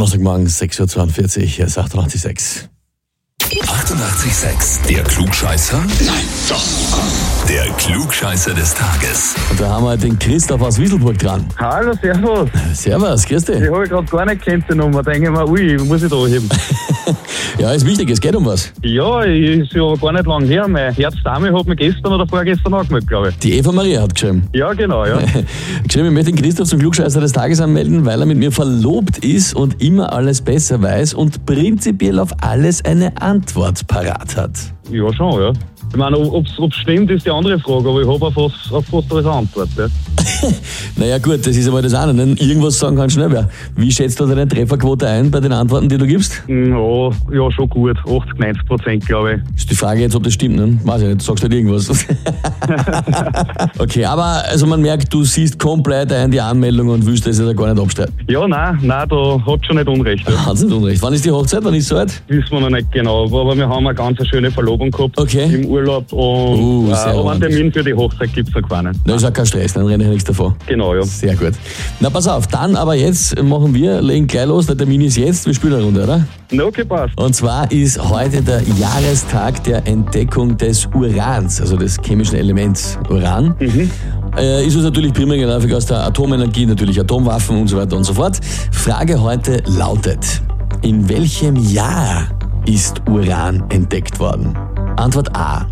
Donnerstagmorgen, 6.42 Uhr, hier ist 88.6. 88.6, der Klugscheißer? Nein, doch. Der Klugscheißer des Tages. Und da haben wir den Christoph aus Wieselburg dran. Hallo, servus. Servus, grüß dich. Ich habe gerade gar nicht gekannt, die Nummer. Da denke ich mir, ui, muss ich da heben. Ja, ist wichtig, es geht um was. Ja, ist ja gar nicht lang her. Meine Herzdame hat mich gestern oder vorgestern angemeldet, glaube ich. Die Eva Maria hat geschrieben. Ja, genau, ja. Geschrieben, ich möchte den Christoph zum Klugscheißer des Tages anmelden, weil er mit mir verlobt ist und immer alles besser weiß und prinzipiell auf alles eine Antwort parat hat. Ja, schon, ja. Ich meine, ob es stimmt, ist die andere Frage, aber ich habe auf fast alles eine Antwort. Ja. Naja gut, das ist aber das eine. Ne? Irgendwas sagen kann schnell wer. Wie schätzt du deine Trefferquote ein bei den Antworten, die du gibst? Ja, schon gut. 80-90%, glaube ich. Ist die Frage jetzt, ob das stimmt, ne? Weiß ich nicht, du sagst halt irgendwas. Okay, aber also man merkt, du siehst komplett ein die Anmeldung und willst das ja gar nicht abstreiten. Ja, nein, da hat schon nicht Unrecht. Ja. Hat's nicht Unrecht. Wann ist die Hochzeit? Wann ist es soweit? Wissen wir noch nicht genau, aber wir haben eine ganz schöne Verlobung gehabt im Urlaub und aber einen Termin für die Hochzeit gibt es noch keinen. Da ist auch kein Stress, dann renne ich nichts davon. Genau, ja. Sehr gut. Na pass auf, dann aber jetzt legen gleich los, der Termin ist jetzt, wir spielen eine Runde, oder? Na, okay, passt. Und zwar ist heute der Jahrestag der Entdeckung des Urans, also des chemischen Elements Uran. Ist uns natürlich primär geläufig aus der Atomenergie, natürlich Atomwaffen und so weiter und so fort. Frage heute lautet, in welchem Jahr ist Uran entdeckt worden? Antwort A,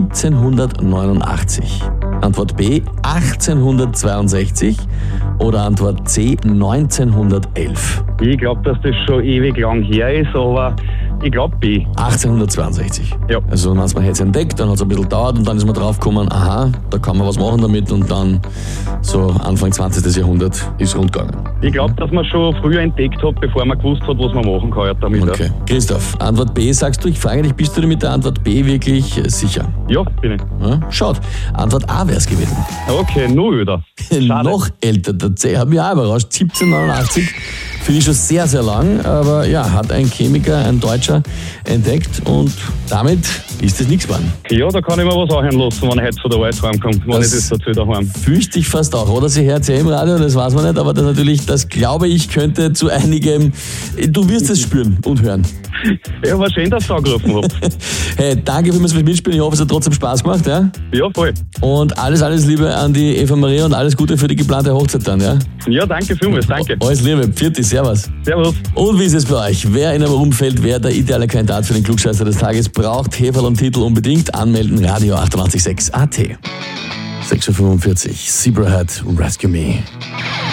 1789. Antwort B, 1862. Oder Antwort C, 1911. Ich glaube, dass das schon ewig lang her ist, aber ich glaube B. 1862. Ja. Also dann hat es man jetzt entdeckt, dann hat es ein bisschen gedauert und dann ist man draufgekommen, aha, da kann man was machen damit und dann so Anfang 20. Jahrhundert ist rund gegangen. Ich glaube, dass man schon früher entdeckt hat, bevor man gewusst hat, was man machen kann damit. Okay. Christoph, Antwort B sagst du, ich frage dich, bist du dir mit der Antwort B wirklich sicher? Ja, bin ich. Ja, schaut, Antwort A wäre es gewesen. Okay, noch öder. Noch älter, der C hat mich auch überrascht, 1789. Finde ich schon sehr, sehr lang, aber ja, hat ein Chemiker, ein Deutscher entdeckt und damit ist es nichts geworden. Ja, da kann ich mir was anhören lassen, wenn ich heute von der Arbeit heimkomme, wenn ich das dazu daheim. Fürchte ich fast auch, oder? Sie hört ja im Radio, das weiß man nicht, aber das natürlich, das glaube ich, könnte zu einigem, du wirst es spüren und hören. Ja, war schön, dass ihr angerufen habt. Hey, danke fürs Mitspielen, ich hoffe, es hat trotzdem Spaß gemacht, ja? Ja, voll. Und alles Liebe an die Eva Maria und alles Gute für die geplante Hochzeit dann, ja? Ja, danke vielmals, danke. Alles Liebe, Pfiat, servus. Servus. Und wie ist es bei euch? Wer in einem Umfeld, wer der ideale Kandidat für den Klugscheißer des Tages braucht, Heferl und Titel unbedingt anmelden, Radio 886 AT. 6.45 Uhr, Zebrahead, Rescue Me.